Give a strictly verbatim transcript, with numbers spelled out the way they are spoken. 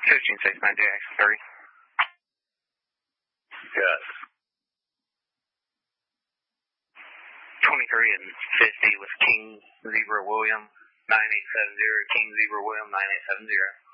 fifteen six nine Jackson three. Yes. twenty-three and fifty with King Zebra William nine eight seven zero, King Zebra William nine eight seven zero.